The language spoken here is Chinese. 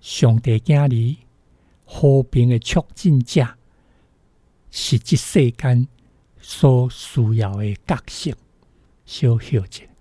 上帝子儿，和平的促进者，是这世间所需要的角色。小休息。